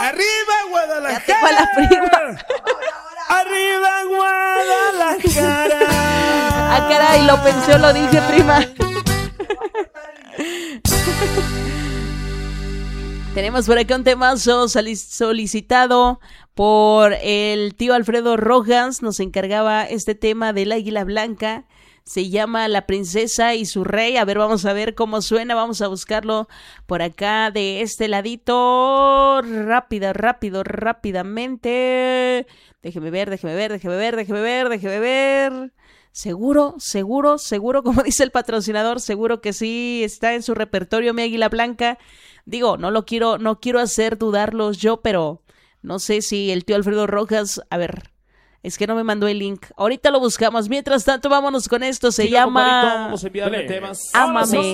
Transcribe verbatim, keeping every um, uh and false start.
¡Arriba, Guadalajara! Ya tengo a la prima. ¡Arriba, Guadalajara! Ah, caray, lo pensé o lo dije, prima. Tenemos por acá un temazo solicitado por el tío Alfredo Rojas. Nos encargaba este tema del Águila Blanca. Se llama La Princesa y su Rey. A ver, vamos a ver cómo suena. Vamos a buscarlo por acá de este ladito. Rápida, rápido, rápidamente. Déjeme ver, déjeme ver, déjeme ver, déjeme ver, déjeme ver. Seguro, seguro, seguro, como dice el patrocinador, seguro que sí está en su repertorio mi Águila Blanca. Digo, no lo quiero, no quiero hacer dudarlos yo, pero no sé si el tío Alfredo Rojas, a ver, es que no me mandó el link. Ahorita lo buscamos. Mientras tanto, vámonos con esto. Se Siga, llama compadrito, vamos a enviarle temas. Ámame.